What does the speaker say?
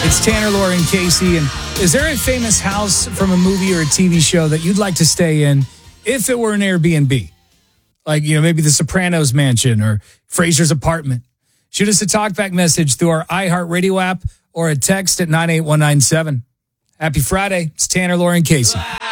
It's Tanner, Laura, and Casey. And is there a famous house from a movie or a TV show that you'd like to stay in if it were an Airbnb? Like, maybe the Sopranos mansion or Frasier's apartment. Shoot us a talkback message through our iHeartRadio app or a text at 98197. Happy Friday. It's Tanner, Laura, and Casey.